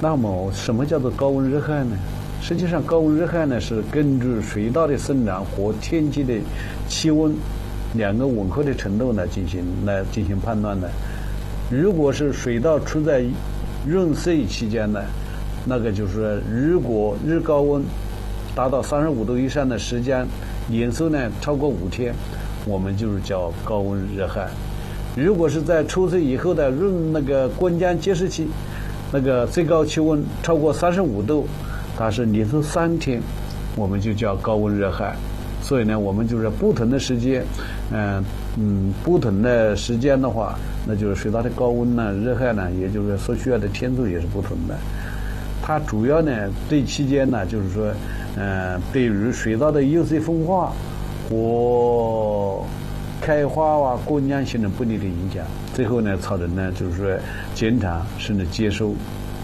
那么什么叫做高温热害呢？实际上高温热害呢是根据水稻的生长和天气的气温两个吻合的程度来进行判断的。如果是水稻处在润色期间呢，那个就是如果日高温达到35度以上的时间，连续呢超过5天，我们就是叫高温热害。如果是在出水以后的灌浆结实期，那个最高气温超过35度，它是连续3天，我们就叫高温热害。所以呢，我们就是不同的时间，不同的时间的话，那就是水稻的高温呢、热害呢，也就是所需要的天数也是不同的。它主要呢对期间呢，就是说，对于水稻的有色分化和开花灌浆形成不利的影响，最后呢造成呢就是说减产甚至接收。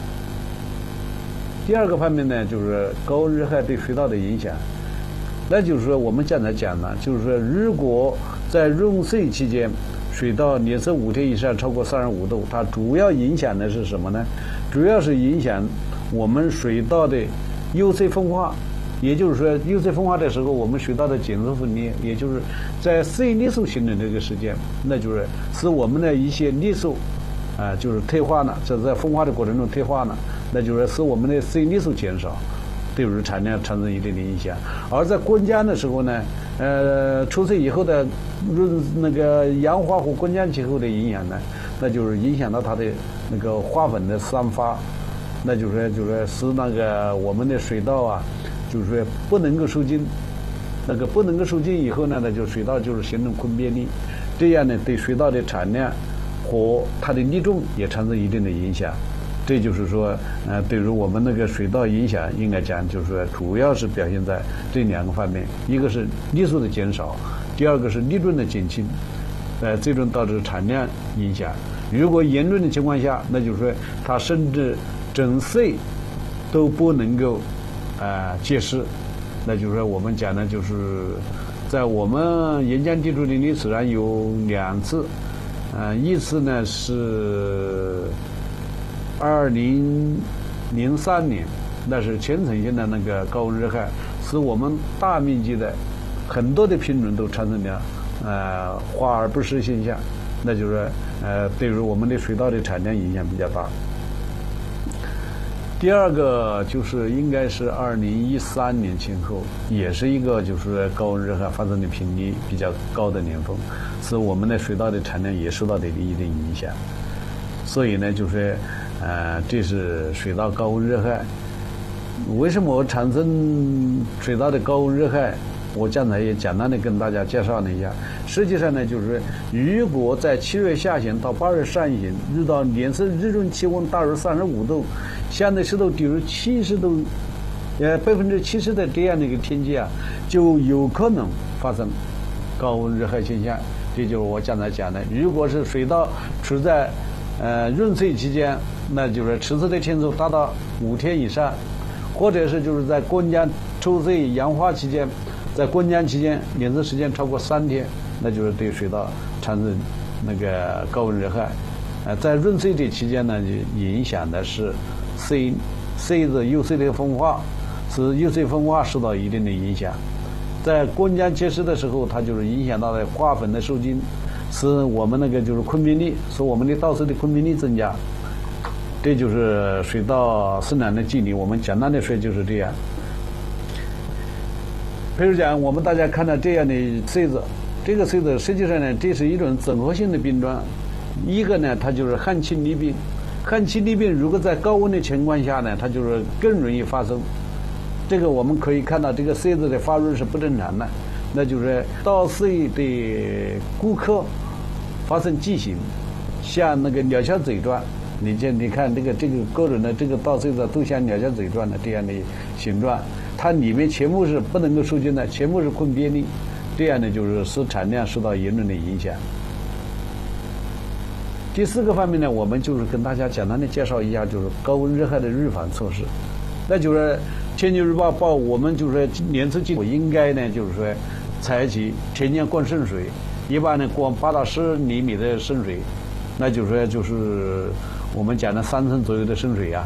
第二个方面呢，就是高温热害对水稻的影响，那就是说我们刚才讲了，就是说如果在润色期间水稻连续5天以上超过35度，它主要影响的是什么呢？主要是影响我们水稻的有色分化。也就是说，有色分化的时候，我们水稻的碱素分裂，也就是在色粒素形成这个时间，那就是使我们的一些粒素就是退化了，这在分化的过程中退化了，那就是使我们的色粒素减少，对于产量产生一定的影响。而在灌浆的时候呢，出水以后的氧化和灌浆气候的影响呢，那就是影响到它的那个花粉的散发，那就是使那个我们的水稻就是说不能够受精，不能够受精以后呢，那就水稻就是形成困变粒，这样呢对水稻的产量和它的粒重也产生一定的影响。这就是说，对于我们那个水稻影响，应该讲就是说，主要是表现在这2个方面，一个是粒数的减少，第二个是粒重的减轻，最终导致产量影响。如果严重的情况下，那就是说它甚至整色都不能够结实，那就是说我们讲的就是在我们沿江地处的历史上有2次，一次呢是2003年，那是全程性的那个高温热害，使我们大面积的很多的品种都产生了花而不实现象，那就是对于我们的水稻的产量影响比较大。第二个就是应该是2013年前后，也是一个就是高温热害发生的频率比较高的年份，使我们的水稻的产量也受到了一定影响。所以呢，就是这是水稻高温热害。为什么产生水稻的高温热害？我刚才也简单的跟大家介绍了一下。实际上呢，就是如果在7月下旬到8月上旬遇到连续日中气温大于35度，相对湿度低于70度，70%的这样的一个天气就有可能发生高温热害现象。这就是我刚才讲的，如果是水稻处在润色期间，那就是持续的天数达到5天以上，或者是就是在灌浆出水氧化期间，在灌浆期间连续时间超过3天，那就是对水稻产生那个高温热害。在润色的期间呢，影响的是色子有色的分化，使有色分化受到一定的影响。在灌浆结实的时候，它就是影响到了花粉的受精，使我们那个就是困变率，使我们的稻穗的困变率增加。这就是水稻生产的机理，我们简单的说就是这样。比如讲，我们大家看到这样的穗子，这个穗子实际上呢，这是一种综合性的病状。一个呢，它就是旱气痢病。旱气痢病如果在高温的情况下呢，它就是更容易发生。这个我们可以看到，这个穗子的发育是不正常的，那就是稻穗的顾客发生畸形，像那个鸟小嘴状。你看这个个人的这个稻穗子都像鸟小嘴状的这样的形状，它里面全部是不能够受精的，全部是困变粒，这样呢就是使产量受到严重的影响。第4个方面呢，我们就是跟大家简单的介绍一下，就是高温热害的预防措施。那就是天气预报我们就是说连续我应该呢就是说采取田间灌渗水，一般呢灌8到10厘米的渗水，那就是说就是我们讲的3升左右的渗水